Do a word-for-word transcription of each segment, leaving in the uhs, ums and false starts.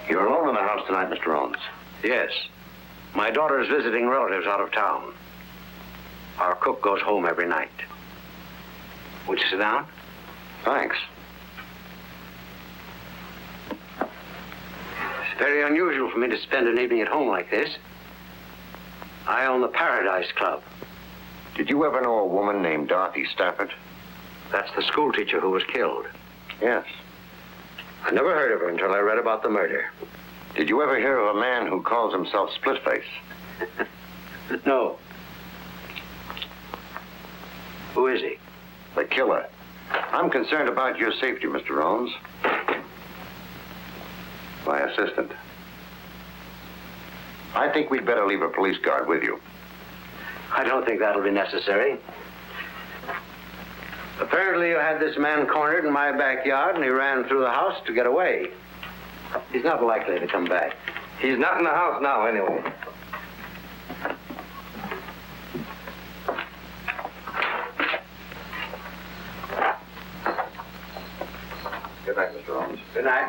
You're alone in the house tonight, Mister Owens? Yes. My daughter is visiting relatives out of town. Our cook goes home every night. Would you sit down? Thanks. It's very unusual for me to spend an evening at home like this. I own the Paradise Club. Did you ever know a woman named Dorothy Stafford? That's the school teacher who was killed. Yes. I never heard of her until I read about the murder. Did you ever hear of a man who calls himself Splitface? No. Who is he? The killer. I'm concerned about your safety, Mister Owens. My assistant. I think we'd better leave a police guard with you. I don't think that'll be necessary. Apparently you had this man cornered in my backyard and he ran through the house to get away. He's not likely to come back. He's not in the house now, anyway. Good night, Mister Owens. Good night.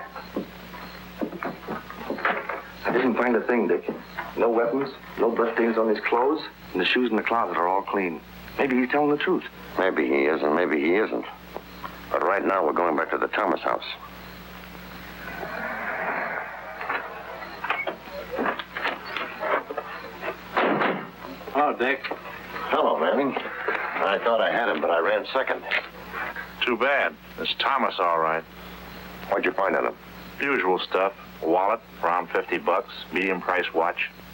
I didn't find a thing, Dick. No weapons, no bloodstains on his clothes, and the shoes in the closet are all clean. Maybe he's telling the truth. Maybe he is, and maybe he isn't. But right now, we're going back to the Thomas house. Hello, Dick. Hello, Manning. I thought I had him, but I ran second. Too bad. It's Thomas, all right. What'd you find on him? Usual stuff. A wallet, around fifty bucks, medium price watch.